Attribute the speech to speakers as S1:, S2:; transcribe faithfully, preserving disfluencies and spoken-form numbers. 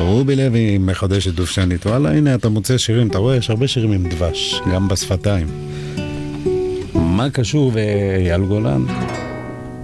S1: רובי לוי מחדשת דובשנית. וואלה, הנה אתה מוצא שירים, אתה רואה, יש הרבה שירים עם דבש, גם בשפתיים. מה קשור ואייל גולן?